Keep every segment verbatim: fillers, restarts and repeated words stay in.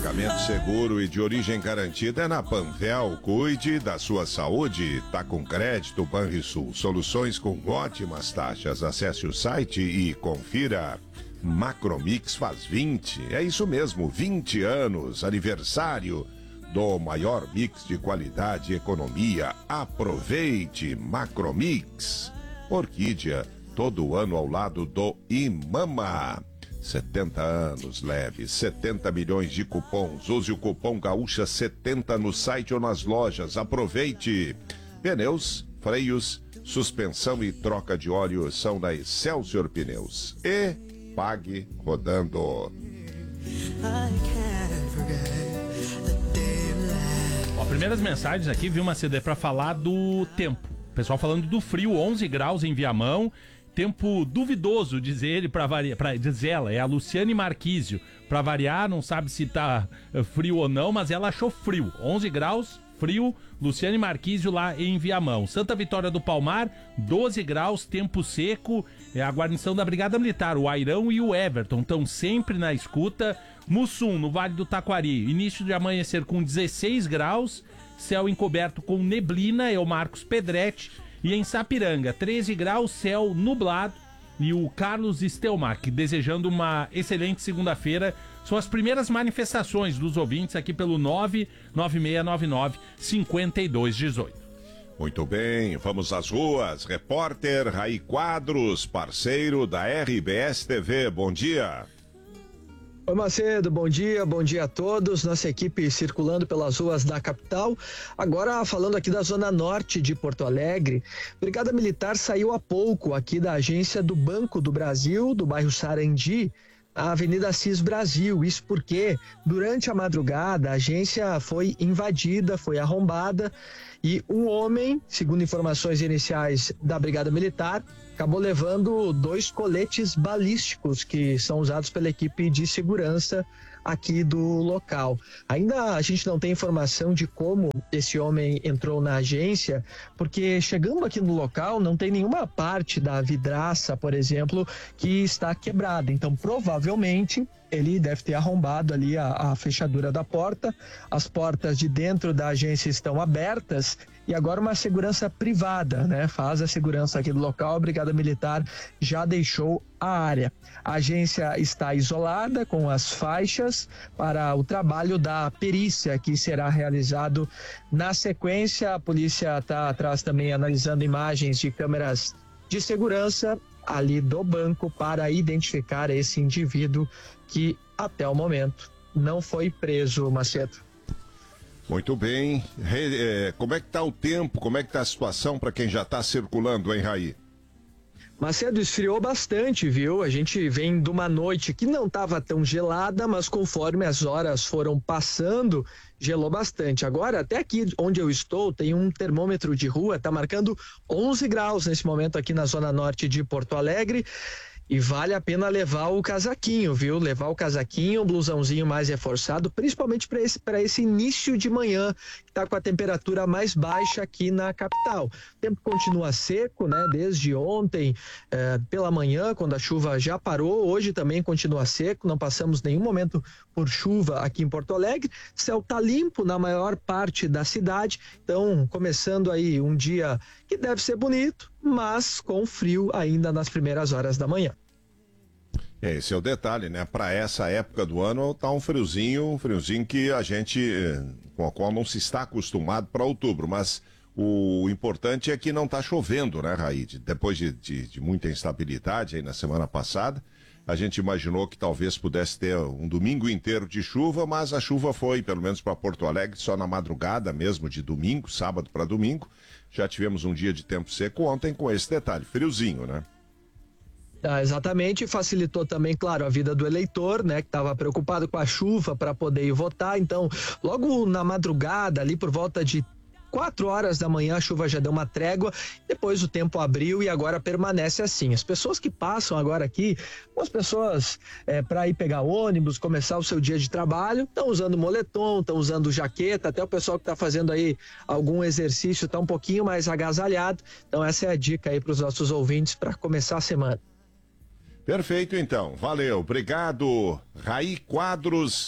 Medicamento seguro e de origem garantida é na Panvel. Cuide da sua saúde. Tá com crédito Banrisul. Soluções com ótimas taxas. Acesse o site e confira. Macromix faz vinte. É isso mesmo, vinte anos. Aniversário do maior mix de qualidade e economia. Aproveite Macromix. Orquídea, todo ano ao lado do Imama. setenta anos, leve, setenta milhões de cupons. Use o cupom Gaúcha setenta no site ou nas lojas. Aproveite. Pneus, freios, suspensão e troca de óleo são da Excelsior Pneus. E pague rodando. Ó, primeiras mensagens aqui, viu, Macedo, é pra falar do tempo. Pessoal falando do frio, onze graus em Viamão. Tempo duvidoso, diz ele, pra variar, pra, diz ela, é a Luciane Marquísio. Pra variar, não sabe se tá frio ou não, mas ela achou frio. onze graus, frio, Luciane Marquísio lá em Viamão. Santa Vitória do Palmar, doze graus, tempo seco. É a guarnição da Brigada Militar, o Airão e o Everton estão sempre na escuta. Mussum, no Vale do Taquari, início de amanhecer com dezesseis graus, céu encoberto com neblina, é o Marcos Pedretti. E em Sapiranga, treze graus, céu nublado. E o Carlos Stelmach desejando uma excelente segunda-feira. São as primeiras manifestações dos ouvintes aqui pelo nove nove seis nove nove, cinco dois um oito. Muito bem, vamos às ruas. Repórter Raí Quadros, parceiro da R B S T V. Bom dia. Oi, Macedo, bom dia, bom dia a todos, nossa equipe circulando pelas ruas da capital. Agora falando aqui da zona norte de Porto Alegre, Brigada Militar saiu há pouco aqui da agência do Banco do Brasil, do bairro Sarandi, a Avenida Assis Brasil. Isso porque durante a madrugada a agência foi invadida, foi arrombada e um homem, segundo informações iniciais da Brigada Militar, acabou levando dois coletes balísticos que são usados pela equipe de segurança aqui do local. Ainda a gente não tem informação de como esse homem entrou na agência, porque chegando aqui no local não tem nenhuma parte da vidraça, por exemplo, que está quebrada. Então, provavelmente, ele deve ter arrombado ali a, a fechadura da porta. As portas de dentro da agência estão abertas e agora uma segurança privada, né? Faz a segurança aqui do local. A Brigada Militar já deixou a área. A agência está isolada com as faixas para o trabalho da perícia que será realizado na sequência. A polícia está atrás também analisando imagens de câmeras de segurança ali do banco para identificar esse indivíduo que até o momento não foi preso, Macedo. Muito bem. Re, é, como é que tá o tempo? Como é que tá a situação para quem já está circulando, hein, Raí? Macedo, esfriou bastante, viu? A gente vem de uma noite que não estava tão gelada, mas conforme as horas foram passando, gelou bastante. Agora, até aqui onde eu estou, tem um termômetro de rua, tá marcando onze graus nesse momento aqui na zona norte de Porto Alegre. E vale a pena levar o casaquinho, viu? Levar o casaquinho, um blusãozinho mais reforçado, principalmente para esse, para esse início de manhã, que está com a temperatura mais baixa aqui na capital. O tempo continua seco, né? Desde ontem, eh, pela manhã, quando a chuva já parou, hoje também continua seco, não passamos nenhum momento por chuva aqui em Porto Alegre. Céu tá limpo na maior parte da cidade, então começando aí um dia que deve ser bonito, mas com frio ainda nas primeiras horas da manhã. Esse é o detalhe, né? Para essa época do ano tá um friozinho, um friozinho que a gente, com o qual não se está acostumado para outubro, mas o importante é que não tá chovendo, né, Raíde? Depois de, de, de muita instabilidade aí na semana passada, a gente imaginou que talvez pudesse ter um domingo inteiro de chuva, mas a chuva foi, pelo menos para Porto Alegre, só na madrugada mesmo, de domingo, sábado para domingo. Já tivemos um dia de tempo seco ontem com esse detalhe, friozinho, né? Ah, exatamente, facilitou também, claro, a vida do eleitor, né, que estava preocupado com a chuva para poder ir votar. Então, logo na madrugada, ali por volta de quatro horas da manhã, a chuva já deu uma trégua, depois o tempo abriu e agora permanece assim. As pessoas que passam agora aqui, as pessoas é, para ir pegar ônibus, começar o seu dia de trabalho, estão usando moletom, estão usando jaqueta, até o pessoal que está fazendo aí algum exercício está um pouquinho mais agasalhado. Então essa é a dica aí para os nossos ouvintes para começar a semana. Perfeito, então. Valeu. Obrigado, Raí Quadros.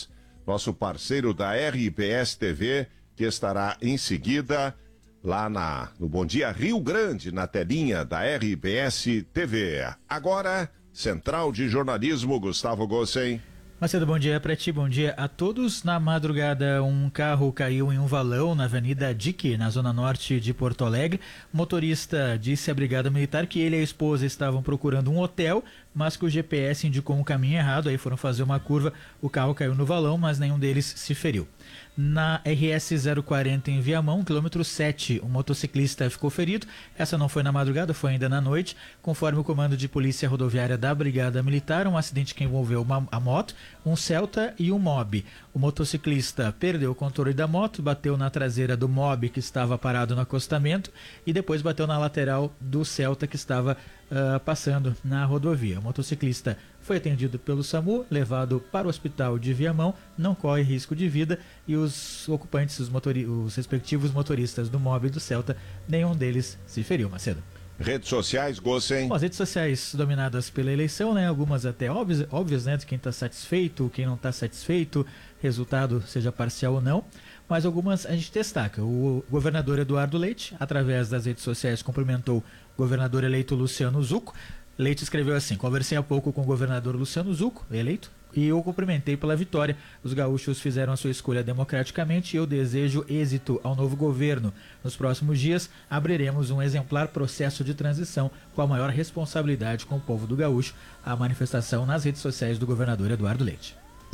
nosso parceiro da R B S T V, que estará em seguida lá na, no Bom Dia Rio Grande, na telinha da R B S T V. Agora, Central de Jornalismo, Gustavo Gossen. Macedo, bom dia pra ti, bom dia a todos. Na madrugada, um carro caiu em um valão na Avenida Dique, na zona norte de Porto Alegre. O motorista disse à Brigada Militar que ele e a esposa estavam procurando um hotel, mas que o G P S indicou um caminho errado, aí foram fazer uma curva, o carro caiu no valão, mas nenhum deles se feriu. Na R S zero quarenta em Viamão, quilômetro sete, um motociclista ficou ferido. Essa não foi na madrugada, foi ainda na noite. Conforme o comando de polícia rodoviária da Brigada Militar, um acidente que envolveu uma, a moto, um Celta e um Mobi. O motociclista perdeu o controle da moto, bateu na traseira do Mobi, que estava parado no acostamento, e depois bateu na lateral do Celta, que estava uh, passando na rodovia. O motociclista foi atendido pelo SAMU, levado para o hospital de Viamão, não corre risco de vida, e os ocupantes, os, motori- os respectivos motoristas do Mobi e do Celta, nenhum deles se feriu, Macedo. Redes sociais, Gossen. Bom, as redes sociais dominadas pela eleição, né? Algumas até óbvias, óbvias, né? De quem está satisfeito, quem não está satisfeito, resultado seja parcial ou não. Mas algumas a gente destaca. O governador Eduardo Leite, através das redes sociais, cumprimentou o governador eleito Luciano Zucco. Leite escreveu assim: conversei há pouco com o governador Luciano Zucco, eleito, e eu cumprimentei pela vitória. Os gaúchos fizeram a sua escolha democraticamente e eu desejo êxito ao novo governo. Nos próximos dias, abriremos um exemplar processo de transição com a maior responsabilidade com o povo do gaúcho. A manifestação nas redes sociais do governador Eduardo Leite.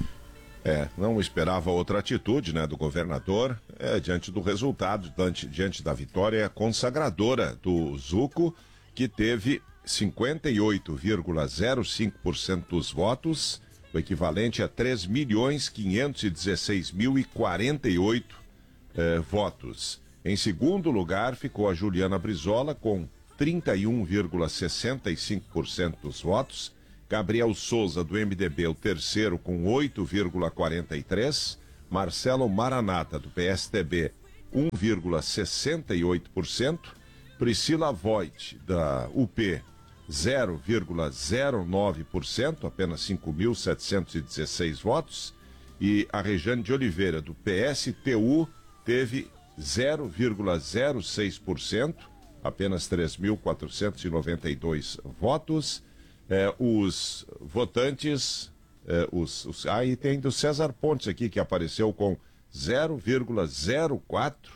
É, não esperava outra atitude, né, do governador, é, diante do resultado, diante, diante da vitória consagradora do Zucco, que teve cinquenta e oito vírgula zero cinco por cento dos votos, o equivalente a três milhões quinhentos e dezesseis mil e quarenta e oito eh, votos. Em segundo lugar ficou a Juliana Brizola com trinta e um vírgula sessenta e cinco por cento dos votos, Gabriel Souza do M D B o terceiro com oito vírgula quarenta e três por cento, Marcelo Maranata do P S T B um vírgula sessenta e oito por cento, Priscila Voigt da U P zero vírgula zero nove por cento, apenas cinco mil setecentos e dezesseis votos, e a Rejane de Oliveira, do P S T U, teve zero vírgula zero seis por cento, apenas três mil quatrocentos e noventa e dois votos. É, os votantes, é, os, os, aí ah, tem do César Pontes aqui, que apareceu com zero vírgula zero quatro,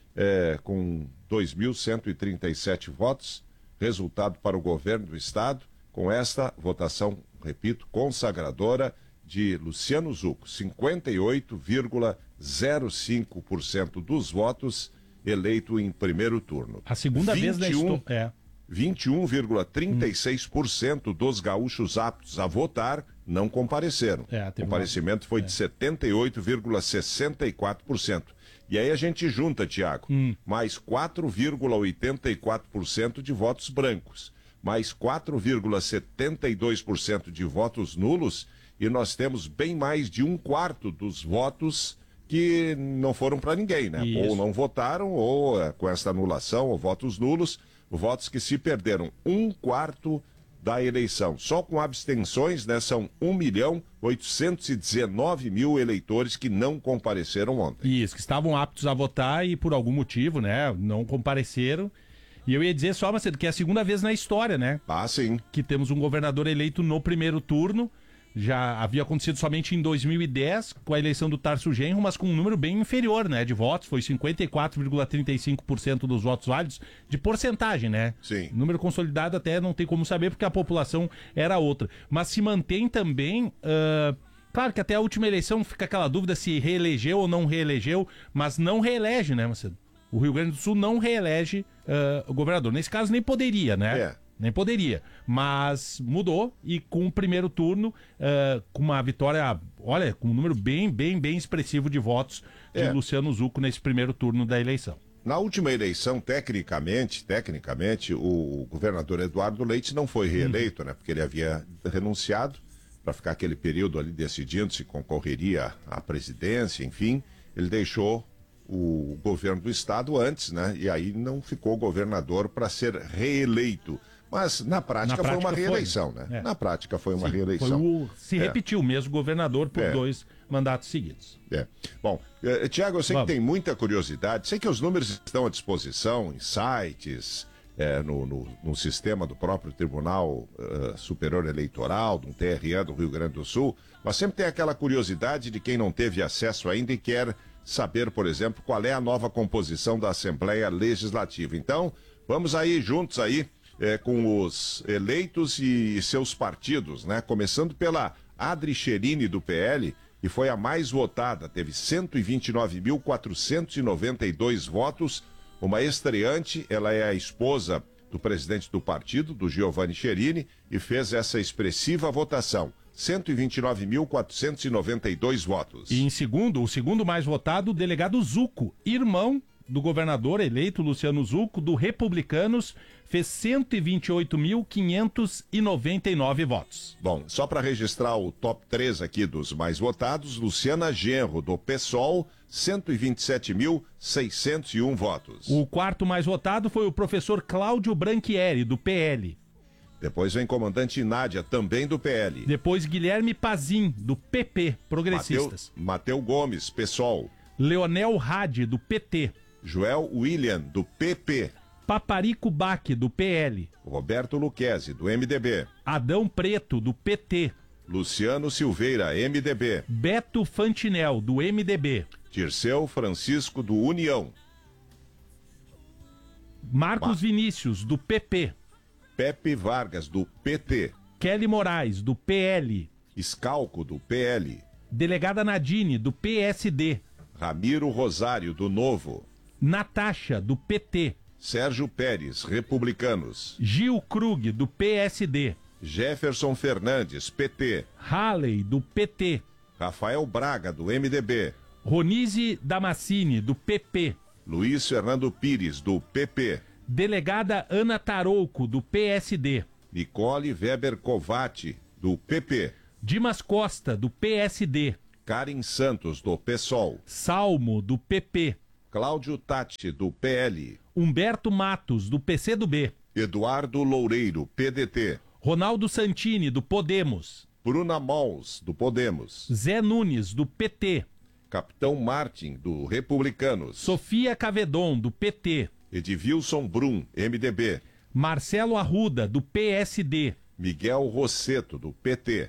é, com dois mil cento e trinta e sete votos. Resultado para o governo do estado, com esta votação, repito, consagradora de Luciano Zucco, cinquenta e oito vírgula zero cinco por cento dos votos, eleito em primeiro turno. A segunda vez da história. É. vinte e um vírgula trinta e seis por cento hum. dos gaúchos aptos a votar não compareceram. É, o comparecimento uma... foi é. de setenta e oito vírgula sessenta e quatro por cento. E aí a gente junta, Tiago, hum. mais quatro vírgula oitenta e quatro por cento de votos brancos, mais quatro vírgula setenta e dois por cento de votos nulos, e nós temos bem mais de um quarto dos votos que não foram para ninguém, né? Isso. Ou não votaram, ou é, com essa anulação, ou votos nulos, votos que se perderam. Um quarto da eleição. Só com abstenções, né, são um milhão oitocentos e dezenove mil eleitores que não compareceram ontem. Isso, que estavam aptos a votar e por algum motivo, né, não compareceram. E eu ia dizer só, Macedo, que é a segunda vez na história, né? Ah, sim. Que temos um governador eleito no primeiro turno. Já havia acontecido somente em dois mil e dez, com a eleição do Tarso Genro, mas com um número bem inferior, né, de votos. Foi cinquenta e quatro vírgula trinta e cinco por cento dos votos válidos, de porcentagem, né? Sim. Número consolidado até não tem como saber, porque a população era outra. Mas se mantém também... Uh... Claro que até a última eleição fica aquela dúvida se reelegeu ou não reelegeu, mas não reelege, né, Macedo? O Rio Grande do Sul não reelege uh, o governador. Nesse caso, nem poderia, né? É. Nem poderia, mas mudou e com o primeiro turno, uh, com uma vitória, olha, com um número bem, bem, bem expressivo de votos de é. Luciano Zucco nesse primeiro turno da eleição. Na última eleição, tecnicamente, tecnicamente, o governador Eduardo Leite não foi reeleito, hum. né? Porque ele havia renunciado para ficar aquele período ali decidindo se concorreria à presidência, enfim, ele deixou o governo do estado antes, né? E aí não ficou governador para ser reeleito. Mas na prática, Na foi uma prática reeleição, foi. né? É. Na prática foi uma Sim, reeleição. foi o, se É. repetiu o mesmo governador por É. dois mandatos seguidos. É. Bom, eh, Tiago, eu sei Vamos. que tem muita curiosidade, sei que os números estão à disposição em sites, eh, no, no, no sistema do próprio Tribunal eh, Superior Eleitoral, do T R E do Rio Grande do Sul, mas sempre tem aquela curiosidade de quem não teve acesso ainda e quer saber, por exemplo, qual é a nova composição da Assembleia Legislativa. Então, vamos aí juntos aí eh, com os eleitos e seus partidos, né? Começando pela Adri Cherini do P L, que foi a mais votada, teve cento e vinte e nove mil quatrocentos e noventa e dois votos. Uma estreante, ela é a esposa do presidente do partido, do Giovanni Cherini, e fez essa expressiva votação. cento e vinte e nove mil quatrocentos e noventa e dois votos. E em segundo, o segundo mais votado, o delegado Zucco, irmão do governador eleito Luciano Zucco, do Republicanos, fez cento e vinte e oito mil quinhentos e noventa e nove votos. Bom, só para registrar o top três aqui dos mais votados, Luciana Genro, do PSOL, cento e vinte e sete mil seiscentos e um votos. O quarto mais votado foi o professor Cláudio Branchieri, do P L. Depois vem comandante Nádia, também do P L. Depois Guilherme Pazin, do P P, Progressistas. Mateu, Mateu Gomes, PSOL. Leonel Hadi, do P T. Joel William, do P P. Paparico Baque, do P L. Roberto Luquezzi, do M D B. Adão Preto, do P T. Luciano Silveira, M D B. Beto Fantinel, do M D B. Dirceu Francisco, do União. Marcos Ma- Vinícius, do P P. Pepe Vargas, do P T. Kelly Moraes, do P L. Escalco, do P L. Delegada Nadine, do P S D. Ramiro Rosário, do Novo. Natasha, do P T. Sérgio Pérez, Republicanos. Gil Krug, do P S D. Jefferson Fernandes, P T. Halley, do P T. Rafael Braga, do M D B. Ronise Damascini, do P P. Luiz Fernando Pires, do P P. Delegada Ana Tarouco, do P S D. Nicole Weber Covatti, do P P. Dimas Costa, do P S D. Karen Santos, do PSOL. Salmo, do P P. Cláudio Tatti, do P L. Humberto Matos, do P C do B. Eduardo Loureiro, P D T. Ronaldo Santini, do Podemos. Bruna Mols, do Podemos. Zé Nunes, do P T. Capitão Martin, do Republicanos. Sofia Cavedon, do P T. Edvilson Brum, M D B. Marcelo Arruda, do P S D. Miguel Rosseto, do P T.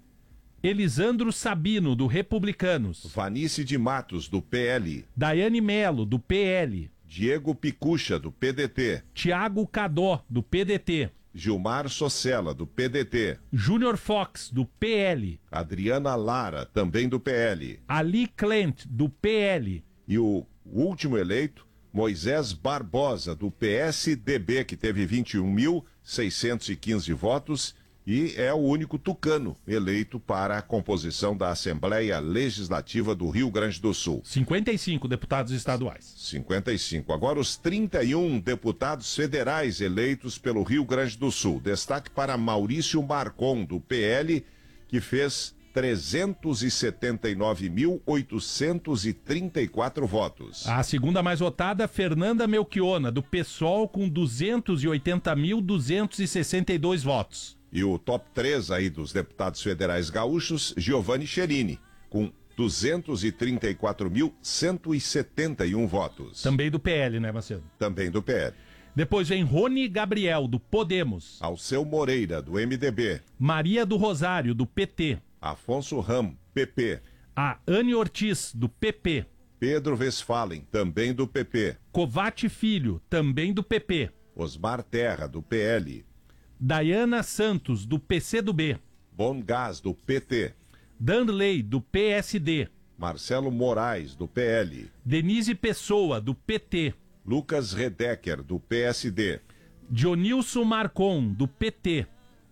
Elisandro Sabino, do Republicanos. Vanice de Matos, do P L. Daiane Melo, do P L. Diego Picucha, do P D T. Tiago Cadó, do P D T. Gilmar Socella, do P D T. Júnior Fox, do P L. Adriana Lara, também do P L. Ali Clent, do P L. E o último eleito, Moisés Barbosa, do P S D B, que teve vinte e um mil seiscentos e quinze votos e é o único tucano eleito para a composição da Assembleia Legislativa do Rio Grande do Sul. cinquenta e cinco deputados estaduais. cinquenta e cinco. Agora os trinta e um deputados federais eleitos pelo Rio Grande do Sul. Destaque para Maurício Marcon, do P L, que fez trezentos e setenta e nove mil oitocentos e trinta e quatro votos. A segunda mais votada, Fernanda Melchiona, do PSOL, com duzentos e oitenta mil duzentos e sessenta e dois votos. E o top três aí dos deputados federais gaúchos, Giovanni Cherini, com duzentos e trinta e quatro mil cento e setenta e um votos. Também do P L, né, Macedo? Também do P L. Depois vem Rony Gabriel, do Podemos. Alceu Moreira, do M D B. Maria do Rosário, do P T. Afonso Ram, P P. A Anne Ortiz, do P P. Pedro Westphalen, também do P P. Covate Filho, também do P P. Osmar Terra, do P L. Dayana Santos, do P C do B. Bom Gás, do P T. Danley, do P S D. Marcelo Moraes, do P L. Denise Pessoa, do P T. Lucas Redecker, do P S D. Dionilson Marcon, do P T.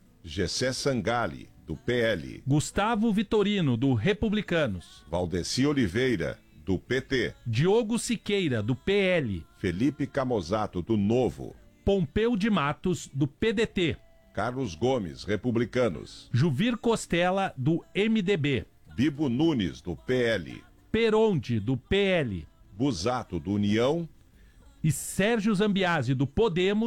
Gessé Sangali, do P L. Gustavo Vitorino, do Republicanos. Valdeci Oliveira, do P T. Diogo Siqueira, do P L. Felipe Camozato, do Novo. Pompeu de Matos, do P D T. Carlos Gomes, Republicanos. Juvir Costela, do M D B. Bibo Nunes, do P L. Peronde, do P L. Busato, do União. E Sérgio Zambiase, do Podemos.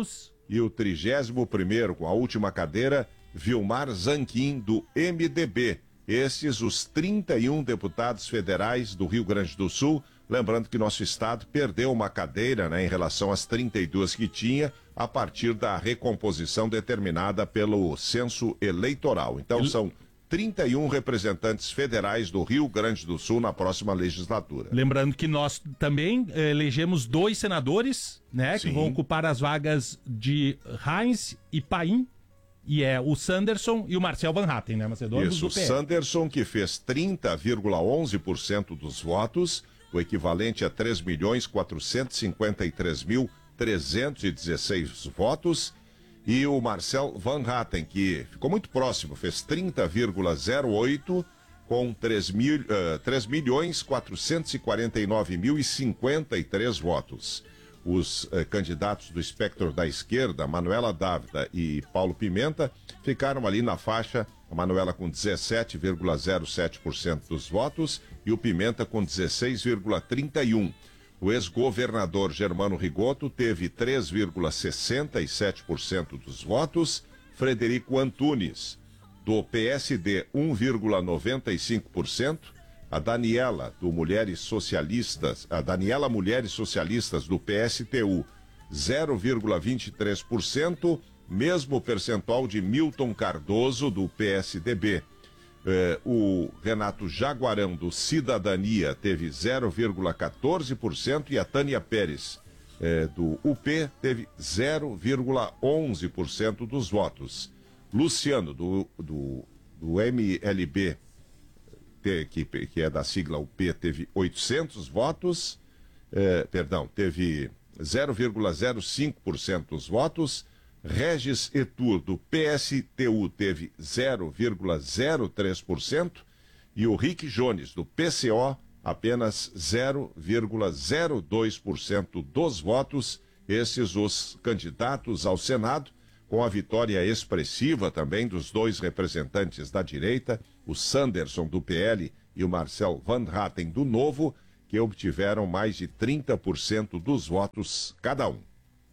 E o trigésimo primeiro, com a última cadeira, Vilmar Zanquim, do M D B. Esses os trinta e um deputados federais do Rio Grande do Sul. Lembrando que nosso estado perdeu uma cadeira, né, em relação às trinta e duas que tinha, a partir da recomposição determinada pelo censo eleitoral. Então são trinta e um representantes federais do Rio Grande do Sul na próxima legislatura. Lembrando que nós também eh, elegemos dois senadores, né, Sim. que vão ocupar as vagas de Heinz e Paim, e é o Sanderson e o Marcel Van Hatten, né, Macedônio? Isso, o Sanderson, que fez trinta vírgula onze por cento dos votos, o equivalente a três milhões quatrocentos e cinquenta e três mil trezentos e dezesseis votos, e o Marcel Van Hatten, que ficou muito próximo, fez trinta vírgula zero oito com três milhões quatrocentos e quarenta e nove mil e cinquenta e três votos. Os uh, candidatos do espectro da esquerda, Manuela Dávila e Paulo Pimenta, ficaram ali na faixa, a Manuela com dezessete vírgula zero sete por cento dos votos e o Pimenta com dezesseis vírgula trinta e um por cento. O ex-governador Germano Rigoto teve três vírgula sessenta e sete por cento dos votos, Frederico Antunes, do P S D, um vírgula noventa e cinco por cento, a Daniela, do Mulheres Socialistas, a Daniela Mulheres Socialistas, do P S T U, zero vírgula vinte e três por cento, mesmo percentual de Milton Cardoso, do P S D B. Eh, o Renato Jaguarão, do Cidadania, teve zero vírgula quatorze por cento e a Tânia Pérez, eh, do U P, teve zero vírgula onze por cento dos votos. Luciano, do, do, do M L B, que, que é da sigla U P, teve oitocentos votos, eh, perdão, teve zero vírgula zero cinco por cento dos votos. Regis Etur, do P S T U, teve zero vírgula zero três por cento e o Rick Jones, do P C O, apenas zero vírgula zero dois por cento dos votos. Esses os candidatos ao Senado, com a vitória expressiva também dos dois representantes da direita, o Sanderson, do P L, e o Marcel Van Hatten, do Novo, que obtiveram mais de trinta por cento dos votos cada um.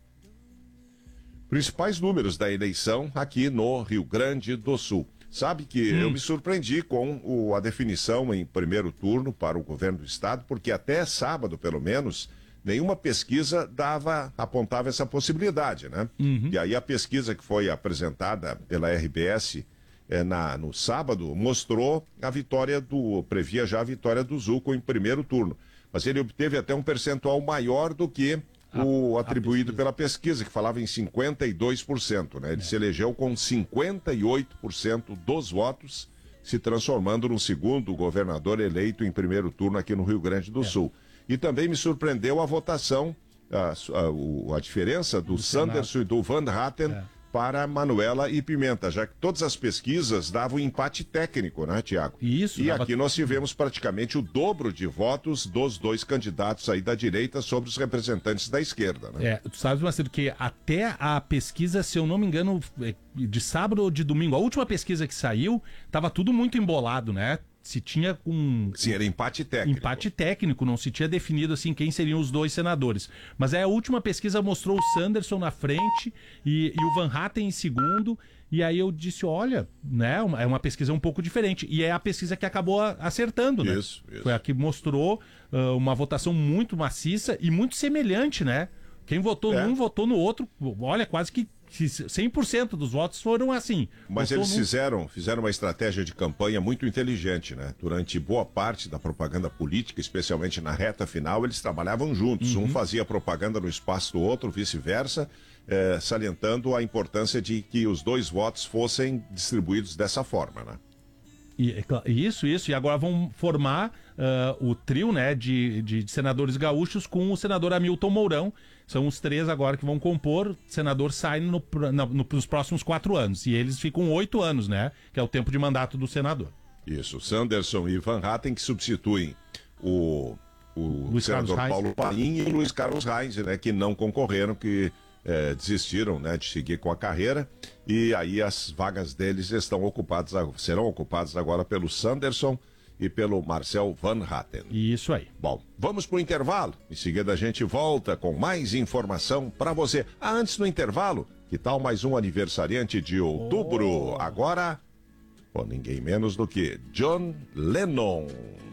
Principais números da eleição aqui no Rio Grande do Sul. Sabe que hum. eu me surpreendi com o, a definição em primeiro turno para o governo do estado, porque até sábado, pelo menos, nenhuma pesquisa dava, apontava essa possibilidade, né? Uhum. E aí a pesquisa que foi apresentada pela R B S é, na, no sábado mostrou a vitória do, previa já a vitória do Zucco em primeiro turno. Mas ele obteve até um percentual maior do que o atribuído pesquisa. pela pesquisa, que falava em cinquenta e dois por cento, né? Ele é. se elegeu com cinquenta e oito por cento dos votos, se transformando no segundo governador eleito em primeiro turno aqui no Rio Grande do é. Sul. E também me surpreendeu a votação, a, a, a diferença do, do Sanderson Senado. e do Van Hatten é. para Manuela e Pimenta, já que todas as pesquisas davam empate técnico, né, Tiago? Isso. E dava... aqui nós tivemos praticamente o dobro de votos dos dois candidatos aí da direita sobre os representantes da esquerda, né? É, tu sabes, Marcelo, que até a pesquisa, se eu não me engano, de sábado ou de domingo, a última pesquisa que saiu, tava tudo muito embolado, né? Se tinha um... Sim, era empate técnico. Empate técnico, não se tinha definido assim quem seriam os dois senadores. Mas aí a última pesquisa mostrou o Sanderson na frente e, e o Van Hatten em segundo. E aí eu disse, olha, né, uma, é uma pesquisa um pouco diferente. E é a pesquisa que acabou acertando, né? Isso, isso. Foi a que mostrou uh, uma votação muito maciça e muito semelhante, né? Quem votou é. num, votou no outro. Olha, quase que cem por cento dos votos foram assim. Mas votou eles num... fizeram, fizeram uma estratégia de campanha muito inteligente, né? Durante boa parte da propaganda política, especialmente na reta final, eles trabalhavam juntos. Uhum. Um fazia propaganda no espaço do outro, vice-versa, eh, salientando a importância de que os dois votos fossem distribuídos dessa forma, né? E, isso, isso. E agora vão formar uh, o trio, né, de, de, de senadores gaúchos com o senador Hamilton Mourão. São os três agora que vão compor. O senador sai no, no, no, nos próximos quatro anos. E eles ficam oito anos, né? Que é o tempo de mandato do senador. Isso. Sanderson e Van Hatten, que substituem o, o senador Paulo Paim e o Luiz Carlos Reis, né? Que não concorreram, que é, desistiram, né, de seguir com a carreira. E aí as vagas deles estão ocupadas, serão ocupadas agora pelo Sanderson e pelo Marcel Van Hatten. Isso aí. Bom, vamos pro intervalo. Em seguida a gente volta com mais informação para você. Ah, antes do intervalo, que tal mais um aniversariante de outubro? Oh. Agora, com ninguém menos do que John Lennon.